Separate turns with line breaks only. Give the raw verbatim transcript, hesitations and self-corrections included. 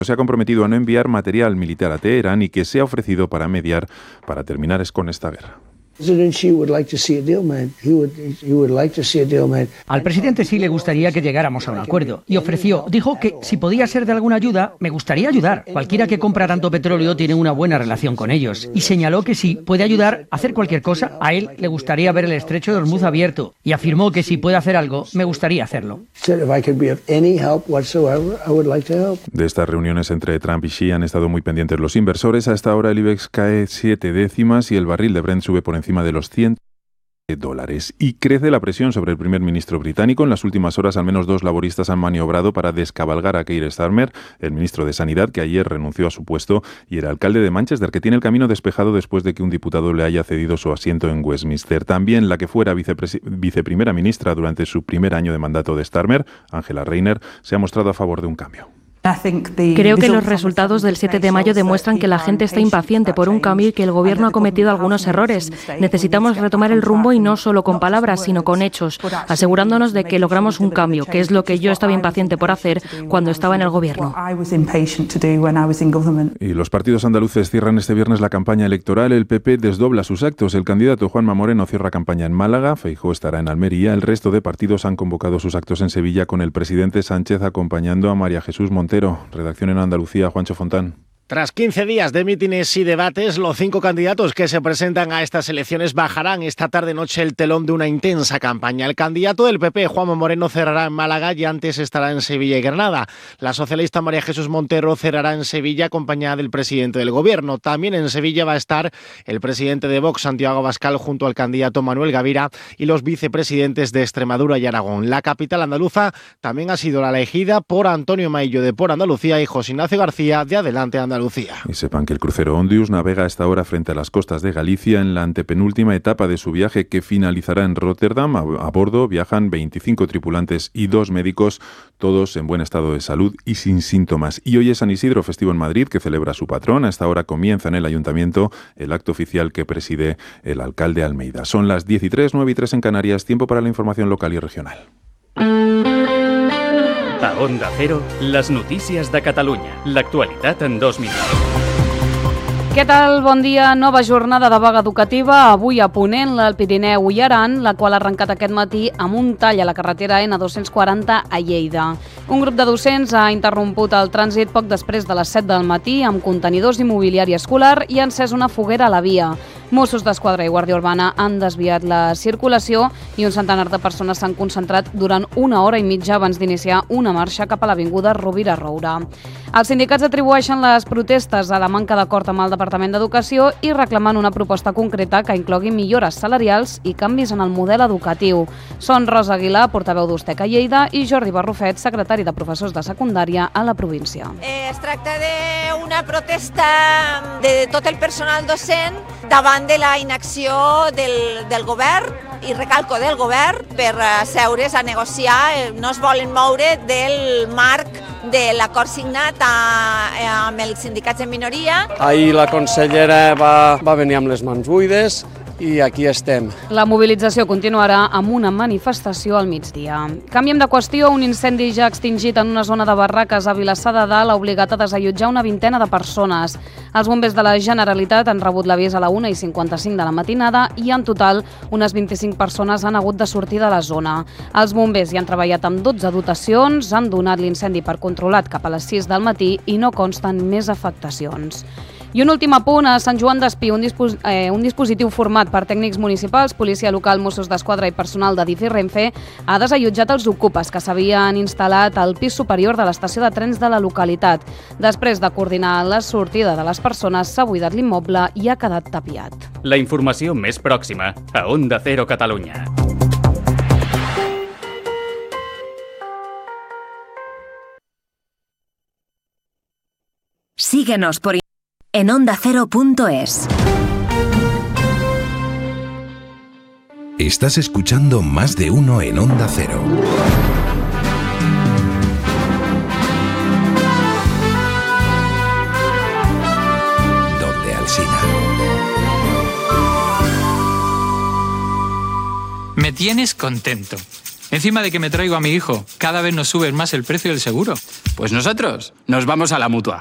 se ha comprometido a no enviar material militar a Teherán y que se ha ofrecido para mediar para terminar con esta guerra.
Al presidente sí le gustaría que llegáramos a un acuerdo y ofreció, dijo que si podía ser de alguna ayuda, me gustaría ayudar. Cualquiera que compra tanto petróleo tiene una buena relación con ellos. Y señaló que si puede ayudar a hacer cualquier cosa, a él le gustaría ver el estrecho de Hormuz abierto y afirmó que si puede hacer algo, me gustaría hacerlo.
De estas reuniones entre Trump y Xi han estado muy pendientes los inversores. A esta hora el IBEX cae siete décimas y el barril de Brent sube por encima de los cien dólares. Y crece la presión sobre el primer ministro británico. En las últimas horas, al menos dos laboristas han maniobrado para descabalgar a Keir Starmer, el ministro de Sanidad, que ayer renunció a su puesto, y el alcalde de Manchester, que tiene el camino despejado después de que un diputado le haya cedido su asiento en Westminster. También la que fuera vicepres- viceprimera ministra durante su primer año de mandato de Starmer, Angela Rayner, se ha mostrado a favor de un cambio.
Creo que los resultados del siete de mayo demuestran que la gente está impaciente por un cambio y que el gobierno ha cometido algunos errores. Necesitamos retomar el rumbo y no solo con palabras, sino con hechos, asegurándonos de que logramos un cambio, que es lo que yo estaba impaciente por hacer cuando estaba en el gobierno.
Y los partidos andaluces cierran este viernes la campaña electoral. El P P desdobla sus actos. El candidato Juanma Moreno cierra campaña en Málaga, Feijóo estará en Almería. El resto de partidos han convocado sus actos en Sevilla, con el presidente Sánchez acompañando a María Jesús Montero. Redacción en Andalucía, Juancho Fontán.
Tras quince días de mítines y debates, los cinco candidatos que se presentan a estas elecciones bajarán esta tarde-noche el telón de una intensa campaña. El candidato del P P, Juanma Moreno, cerrará en Málaga y antes estará en Sevilla y Granada. La socialista María Jesús Montero cerrará en Sevilla acompañada del presidente del Gobierno. También en Sevilla va a estar el presidente de Vox, Santiago Abascal, junto al candidato Manuel Gavira y los vicepresidentes de Extremadura y Aragón. La capital andaluza también ha sido la elegida por Antonio Maillo de Por Andalucía y José Ignacio García de Adelante Andalucía.
Y sepan que el crucero Ondius navega a esta hora frente a las costas de Galicia en la antepenúltima etapa de su viaje, que finalizará en Rotterdam. A bordo viajan veinticinco tripulantes y dos médicos, todos en buen estado de salud y sin síntomas. Y hoy es San Isidro, festivo en Madrid, que celebra su patrón. A esta hora comienza en el Ayuntamiento el acto oficial que preside el alcalde Almeida. Son las diez y tres, nueve y tres en Canarias. Tiempo para la información local y regional.
A Onda Cero, les notícies de Catalunya. L'actualitat en dos minuts.
Què tal? Bon dia. Nova jornada de vaga educativa avui a Ponent, l'Alt Pirineu i Aran, la qual ha arrencat aquest matí amb un tall a la carretera ena dos-cents quaranta a Lleida. Un grup de docents ha interromput el trànsit poc després de les set del matí amb contenidors i mobiliari escolar i ha encès una foguera a la via. Mossos d'Esquadra i Guàrdia Urbana han desviat la circulació i un centenar de persones s'han concentrat durant una hora i mitja abans d'iniciar una marxa cap a l'avinguda Rovira Roura. Els sindicats atribueixen les protestes a la manca d'acord amb el Departament d'Educació i reclamen una proposta concreta que inclogui millores salarials i canvis en el model educatiu. Són Rosa Aguilar, portaveu d'Ustec a Lleida, i Jordi Barrufet, secretari de professors de secundària a la província.
Eh, es tracta d'una protesta de tot el personal docent davant de la inacció del, del govern i recalco del govern per seure's a negociar. No es volen moure del marc de l'acord signat a, amb els sindicats en minoria.
Ahir la consellera va, va venir amb les mans buides i aquí estem.
La mobilització continuarà amb una manifestació al migdia. Canviem de qüestió. Un incendi ja extingit en una zona de barraques a Vilassar de Dalt ha obligat a desallotjar una vintena de persones. Els bombers de la Generalitat han rebut l'avís a la una i cinquanta-cinc de la matinada i en total unes vint-i-cinc persones han hagut de sortir de la zona. Els bombers hi han treballat amb dotze dotacions, han donat l'incendi per controlat cap a les sis del matí i no consten més afectacions. I un últim apunt, a Sant Joan d'Espí, un, dispos eh, un dispositiu format per tècnics municipals, policia local, Mossos d'Esquadra i personal de Adif i Renfe ha desallotjat els ocupes que s'havien instal·lat al pis superior de l'estació de trens de la localitat. Després de coordinar la sortida de les persones, s'ha buidat l'immoble i ha quedat tapiat.
La informació més pròxima a Onda Cero Catalunya.
Síguenos por en onda cero punto es.
Estás escuchando Más de Uno en Onda Cero. Donde Alsina.
Me tienes contento. Encima de que me traigo a mi hijo, cada vez nos suben más el precio del seguro.
Pues nosotros nos vamos a la Mutua.